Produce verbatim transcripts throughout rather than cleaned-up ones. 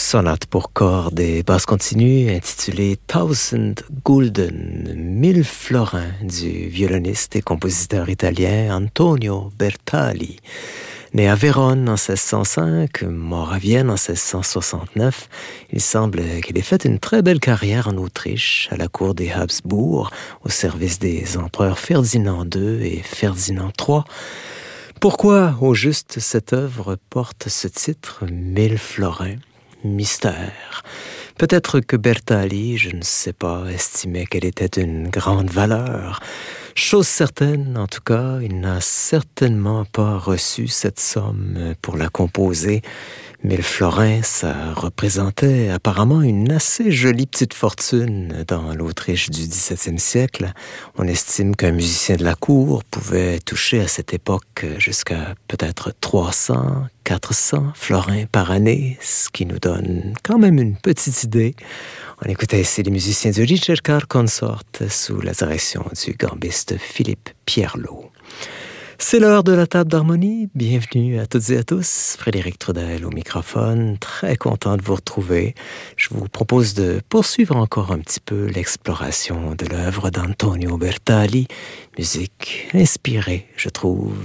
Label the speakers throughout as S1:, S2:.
S1: sonate pour cordes et basse continue intitulée Thousand Gulden, mille florins du violoniste et compositeur italien Antonio Bertali. Né à Vérone en seize cent cinq, mort à Vienne en seize cent soixante-neuf, il semble qu'il ait fait une très belle carrière en Autriche, à la cour des Habsbourg, au service des empereurs Ferdinand deux et Ferdinand trois. Pourquoi, au juste, cette œuvre porte ce titre, Mille florins? Mystère. Peut-être que Bertali, je ne sais pas, estimait qu'elle était d'une grande valeur. Chose certaine, en tout cas, il n'a certainement pas reçu cette somme pour la composer. Mille florins, ça représentait apparemment une assez jolie petite fortune dans l'Autriche du dix-septième siècle. On estime qu'un musicien de la cour pouvait toucher à cette époque jusqu'à peut-être trois cents, quatre cents florins par année, ce qui nous donne quand même une petite idée. On écoutait ici les musiciens du Ricercar Consort sous la direction du gambiste Philippe Pierlot. C'est l'heure de la table d'harmonie. Bienvenue à toutes et à tous. Frédéric Trudel au microphone. Très content de vous retrouver. Je vous propose de poursuivre encore un petit peu l'exploration de l'œuvre d'Antonio Bertali. Musique inspirée, je trouve,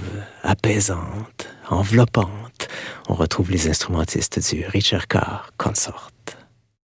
S1: apaisante, enveloppante. On retrouve les instrumentistes du Ricercar Consort.